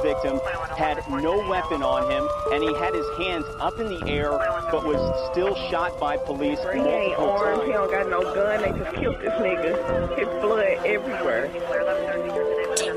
victim had no weapon on him, and he had his hands up in the air, but was still shot by police He ain't multiple armed, times. he don't got no gun, they just killed this nigga. His blood everywhere.